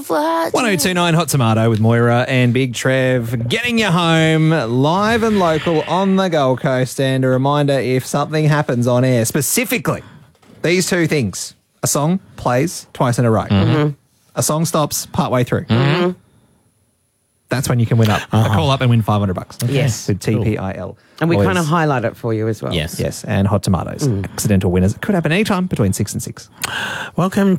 beautiful heart. 1029 Hot Tomato with Moira and Big Trev getting you home live and local on the Gold Coast. And a reminder, if something happens on air, specifically these two things, a song plays twice in a row, a song stops partway through, that's when you can win a call up and win $500. Okay. Yes. With TPIL. And we kind of highlight it for you as well. Yes, and Hot Tomatoes. Accidental winners. It could happen anytime between 6 and 6. Welcome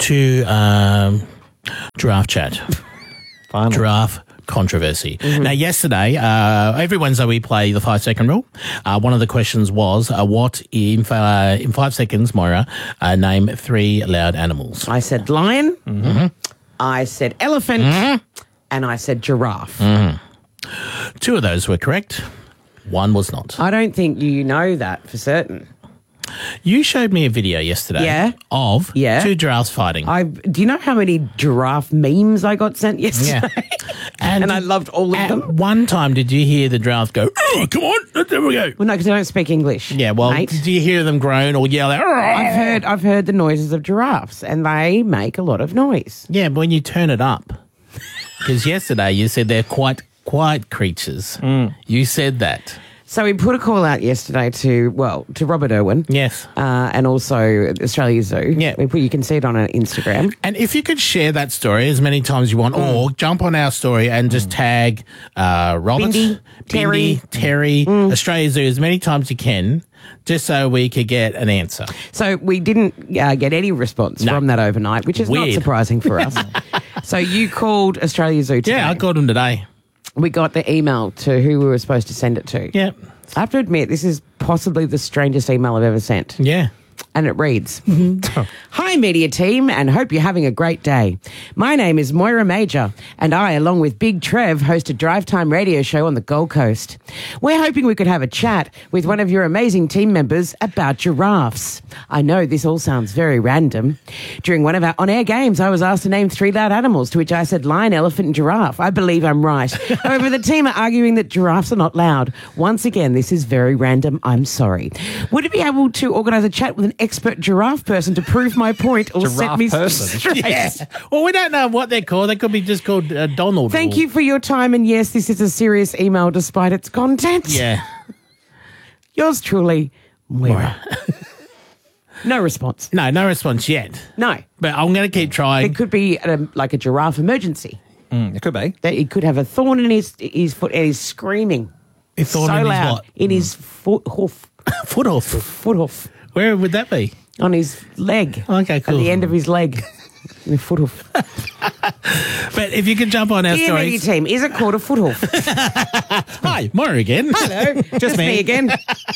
to Giraffe Chat. Finally. Giraffe controversy. Now, yesterday, every Wednesday we play the 5-second rule. One of the questions was, what in 5 seconds, Moira, name 3 loud animals? I said lion. I said elephant. And I said giraffe. 2 of those were correct. 1 was not. I don't think you know that for certain. You showed me a video yesterday of 2 giraffes fighting. Do you know how many giraffe memes I got sent yesterday? Yeah. And I loved all of them. At one time, did you hear the giraffe go, "Oh, come on, there we go"? Well, no, because I don't speak English. Yeah, well, mate. did you hear them groan or yell out? I've heard the noises of giraffes, and they make a lot of noise. Yeah, but when you turn it up, because yesterday you said they're quite quiet creatures. You said that. So we put a call out yesterday to Robert Irwin. Yes. And also Australia Zoo. Yeah. You can see it on our Instagram. And if you could share that story as many times as you want, or jump on our story and just tag Robert, Bindi, Terry, Australia Zoo as many times as you can, just so we could get an answer. So we didn't get any response from that overnight, which is not surprising for us. So you called Australia Zoo today. Yeah, I called them today. We got the email to who we were supposed to send it to. Yeah. I have to admit, this is possibly the strangest email I've ever sent. Yeah. And it reads, Hi, media team, and hope you're having a great day. My name is Moira Major, and I, along with Big Trev, host a drive time radio show on the Gold Coast. We're hoping we could have a chat with one of your amazing team members about giraffes. I know this all sounds very random. During one of our on-air games, I was asked to name 3 loud animals, to which I said lion, elephant, and giraffe. I believe I'm right. However, the team are arguing that giraffes are not loud. Once again, this is very random. I'm sorry. Would you be able to organise a chat with an expert giraffe person to prove my point or set me straight? Yes. Well, we don't know what they're called. They could be just called Donald. Thank you for your time, and yes, this is a serious email despite its content. Yeah. Yours truly, Moira. No response. No response yet. No. But I'm going to keep trying. It could be like a giraffe emergency. It could be. He could have a thorn in his foot and he's screaming. A thorn so in loud. his what? In his foot hoof. Foot hoof. Foot hoof. Where would that be? On his leg. Okay, cool. At the end of his leg. The foot hoof. But if you can jump on our Dear media stories. team, is it called a foot hoof? Hi, Moira again. Hello. Just me again.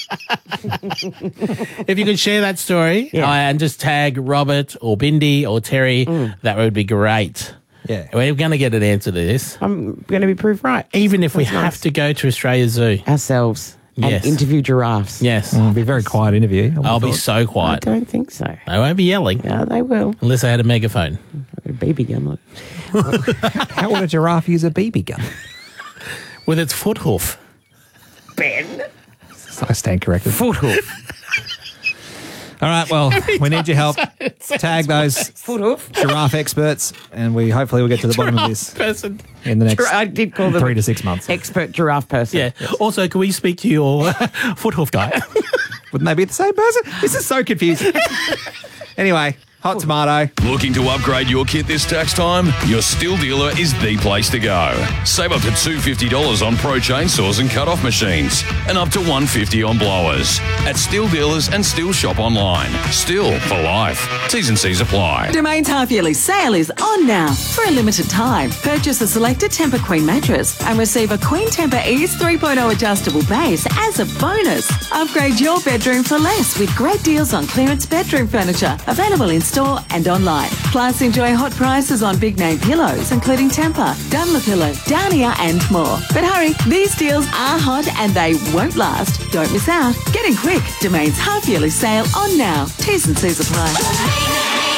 If you could share that story and just tag Robert or Bindi or Terry, that would be great. Yeah. We're going to get an answer to this. I'm going to be proved right. Even if we have to go to Australia Zoo. Ourselves. And interview giraffes. Yes. It'll be a very quiet interview. I'll be so I quiet. don't think so. I won't be yelling. Yeah, they will. Unless I had a megaphone. A BB gun. How would a giraffe use a BB gun? With its foot hoof. Ben. I stand corrected. Foot hoof. All right, well, we need your help. Tag those Foot hoof. giraffe experts, and we hopefully will get to the bottom of this Person. in the next I did call them 3 to 6 months. expert giraffe person. Yeah. Also, can we speak to your foot hoof guy? Wouldn't they be the same person? This is so confusing. Anyway, Hot Tomato. Looking to upgrade your kit this tax time? Your Still Dealer is the place to go. Save up to $250 on pro chainsaws and cut-off machines, and up to $150 on blowers. At Still Dealers and Still Shop online. Still for life. T's and C's apply. Domain's half-yearly sale is on now. For a limited time, purchase a selected Tempur Queen mattress and receive a Queen Tempur Ease 3.0 adjustable base as a bonus. Upgrade your bedroom for less with great deals on clearance bedroom furniture, available in store and online. Plus, enjoy hot prices on big-name pillows, including Tempur, Dunlopillow, Downier and more. But hurry, these deals are hot and they won't last. Don't miss out. Get in quick. Domain's half-yearly sale on now. T's and C's apply.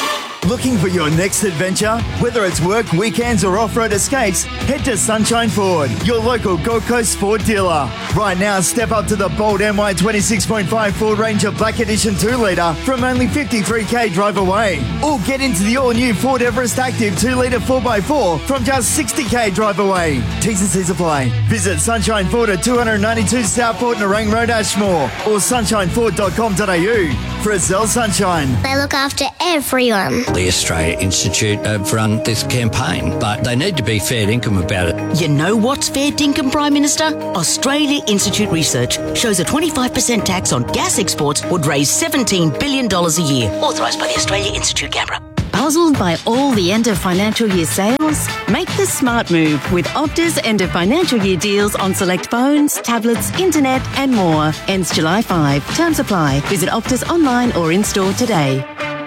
Looking for your next adventure? Whether it's work, weekends or off-road escapes, head to Sunshine Ford, your local Gold Coast Ford dealer. Right now, step up to the bold MY 26.5 Ford Ranger Black Edition 2-litre from only 53k drive away. Or get into the all-new Ford Everest Active 2-litre 4x4 from just 60k drive away. T's and C's apply. Visit Sunshine Ford at 292 Southport Nerang Road, Ashmore or sunshineford.com.au. Frizzell Sunshine. They look after everyone. The Australia Institute have run this campaign, but they need to be fair dinkum about it. You know what's fair dinkum, Prime Minister? Australia Institute research shows a 25% tax on gas exports would raise $17 billion a year. Authorised by the Australia Institute, Canberra. Puzzled by all the end of financial year sales? Make the smart move with Optus end of financial year deals on select phones, tablets, internet and more. Ends July 5. Terms apply. Visit Optus online or in-store today.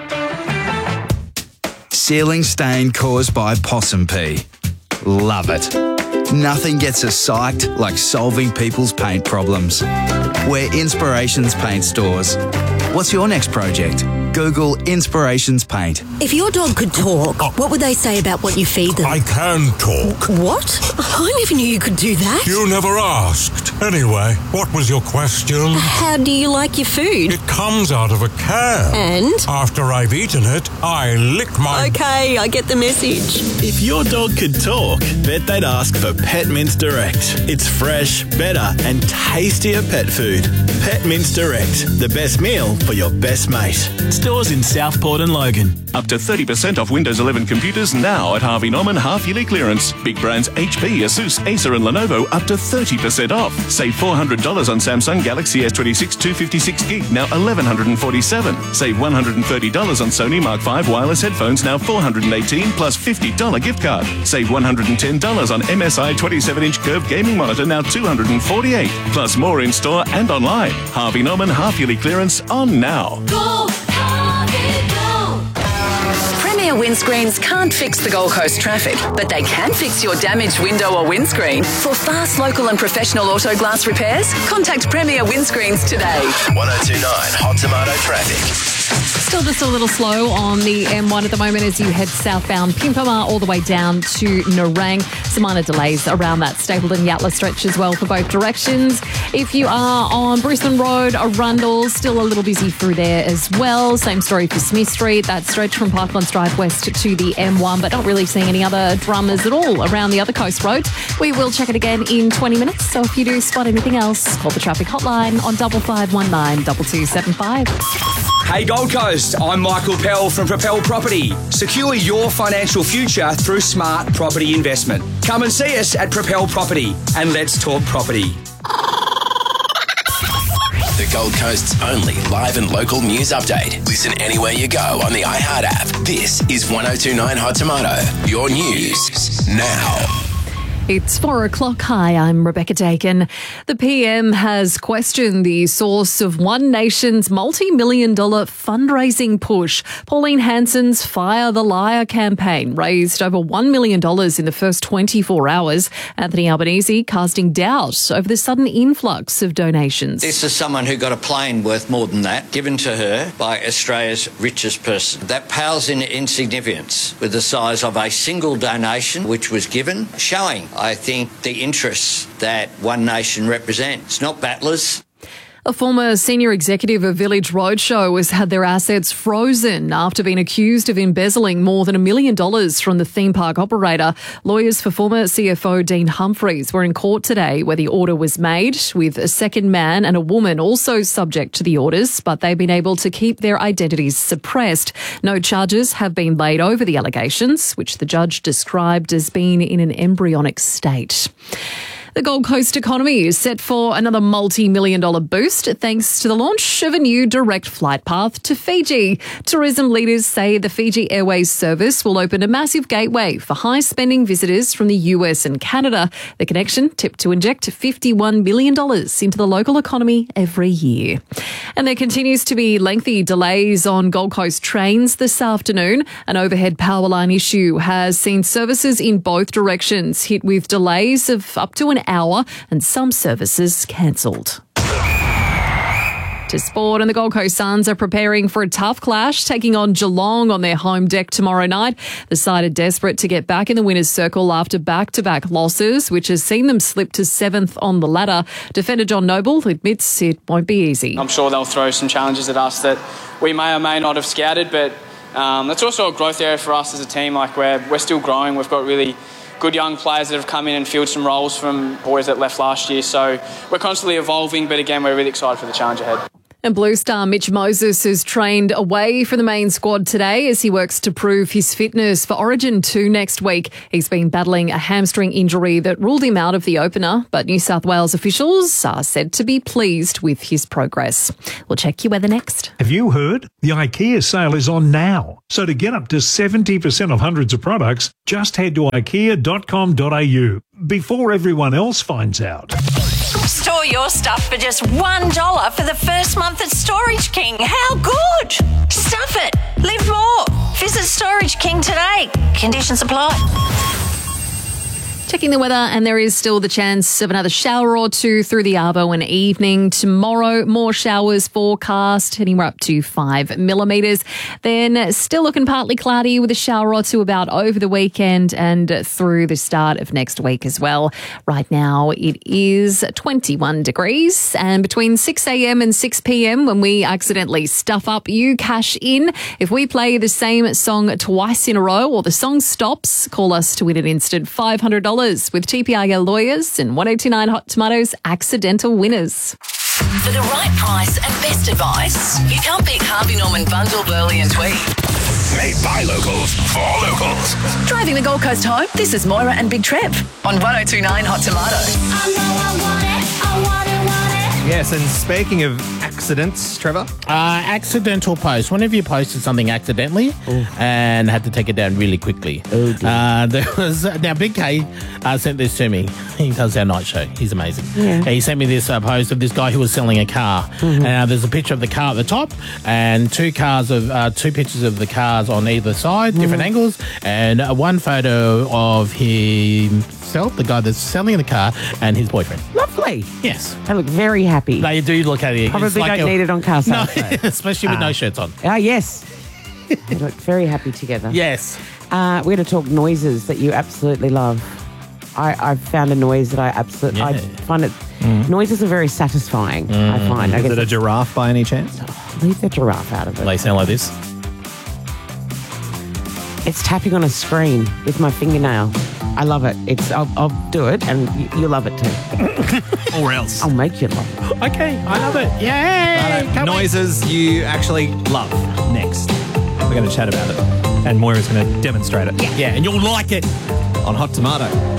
Ceiling stain caused by possum pee. Love it. Nothing gets us psyched like solving people's paint problems. We're Inspirations Paint Stores. What's your next project? Google Inspirations Paint. If your dog could talk, what would they say about what you feed them? I can talk. What? I never knew you could do that. You never asked. Anyway, what was your question? How do you like your food? It comes out of a can. And? After I've eaten it, I lick my... Okay, I get the message. If your dog could talk, bet they'd ask for Pet Mints Direct. It's fresh, better and tastier pet food. Pet Mints Direct, the best meal for your best mate. Stores in Southport and Logan. Up to 30% off Windows 11 computers now at Harvey Norman half-yearly clearance. Big brands HP, Asus, Acer and Lenovo up to 30% off. Save $400 on Samsung Galaxy S26 256GB, now $1,147. Save $130 on Sony Mark V wireless headphones, now $418 plus $50 gift card. Save $110 on MSI 27-inch curved gaming monitor, now $248. Plus more in-store and online. Harvey Norman half-yearly clearance on now. Go, Harvey, go! Premier Windscreens can't fix the Gold Coast traffic, but they can fix your damaged window or windscreen. For fast, local and professional auto glass repairs, contact Premier Windscreens today. 1029 Hot Tomato traffic. Still just a little slow on the M1 at the moment as you head southbound Pimpama all the way down to Nerang. Some minor delays around that Stapleton-Yatla stretch as well for both directions. If you are on Brisbane Road, Arundel, still a little busy through there as well. Same story for Smith Street, that stretch from Parklands Drive west to the M1, but not really seeing any other dramas at all around the other coast roads. We will check it again in 20 minutes, so if you do spot anything else, call the traffic hotline on 5519 2275. Hey Gold Coast, I'm Michael Pell from Propel Property. Secure your financial future through smart property investment. Come and see us at Propel Property and let's talk property. The Gold Coast's only live and local news update. Listen anywhere you go on the iHeart app. This is 1029 Hot Tomato. Your news now. It's 4 o'clock. Hi, I'm Rebecca Dakin. The PM has questioned the source of One Nation's multi-million-dollar fundraising push. Pauline Hanson's Fire the Liar campaign raised over $1 million in the first 24 hours. Anthony Albanese casting doubt over the sudden influx of donations. This is someone who got a plane worth more than that given to her by Australia's richest person. That pales in insignificance with the size of a single donation which was given, showing, I think, the interests that One Nation represents, not battlers. A former senior executive of Village Roadshow has had their assets frozen after being accused of embezzling more than $1 million from the theme park operator. Lawyers for former CFO Dean Humphreys were in court today where the order was made, with a second man and a woman also subject to the orders, but they've been able to keep their identities suppressed. No charges have been laid over the allegations, which the judge described as being in an embryonic state. The Gold Coast economy is set for another multi-million-dollar boost thanks to the launch of a new direct flight path to Fiji. Tourism leaders say the Fiji Airways service will open a massive gateway for high-spending visitors from the US and Canada. The connection tipped to inject $51 million into the local economy every year. And there continues to be lengthy delays on Gold Coast trains this afternoon. An overhead power line issue has seen services in both directions hit with delays of up to an hour and some services cancelled. To sport, and the Gold Coast Suns are preparing for a tough clash, taking on Geelong on their home deck tomorrow night. The side are desperate to get back in the winners' circle after back-to-back losses, which has seen them slip to 7th on the ladder. Defender John Noble admits it won't be easy. I'm sure they'll throw some challenges at us that we may or may not have scouted, but that's also a growth area for us as a team. Like we're still growing. We've got really good young players that have come in and filled some roles from boys that left last year. So we're constantly evolving, but again, we're really excited for the challenge ahead. And Blue star Mitch Moses has trained away from the main squad today as he works to prove his fitness for Origin 2 next week. He's been battling a hamstring injury that ruled him out of the opener, but New South Wales officials are said to be pleased with his progress. We'll check your weather next. Have you heard? The IKEA sale is on now. So to get up to 70% off hundreds of products, just head to ikea.com.au before everyone else finds out. Store your stuff for just $1 for the first month at Storage King. How good? Stuff it. Live more. Visit Storage King today. Conditions apply. Checking the weather, and there is still the chance of another shower or two through the arvo and evening. Tomorrow, more showers forecast, anywhere up to 5 millimetres. Then still looking partly cloudy with a shower or two about over the weekend and through the start of next week as well. Right now, it is 21 degrees, and between 6 a.m. and 6 p.m, when we accidentally stuff up, you cash in. If we play the same song twice in a row or the song stops, call us to win an instant $500 with TPIL Lawyers and 1029 Hot Tomatoes accidental winners. For the right price and best advice, you can't pick Harvey Norman Bundle, Burley and Tweed. Made by locals, for locals. Driving the Gold Coast home, this is Moira and Big Trev on 1029 Hot Tomato. Yes, and speaking of accidents, Trevor? Accidental post. Whenever you posted something accidentally and had to take it down really quickly. There was now Big K sent this to me. He does our night show. He's amazing. Yeah. He sent me this post of this guy who was selling a car. There's a picture of the car at the top and two pictures of the cars on either side, different angles, and one photo of himself, the guy that's selling the car, and his boyfriend. Lovely. Yes. They look very happy. They do look at it. Probably don't need it on car sales. No, especially with no shirts on. Oh, yes. They look very happy together. Yes. We're going to talk noises that you absolutely love. I've found a noise that I absolutely... I find it... Noises are very satisfying, I find. Is it a giraffe by any chance? Leave the giraffe out of it. They sound like this. It's tapping on a screen with my fingernail. I love it. I'll do it, and you'll love it too. Or else. I'll make you love it. Okay, I love it. Yay! Noises you actually love. Next, we're going to chat about it, and Moira's going to demonstrate it. Yeah, and you'll like it. On Hot Tomato.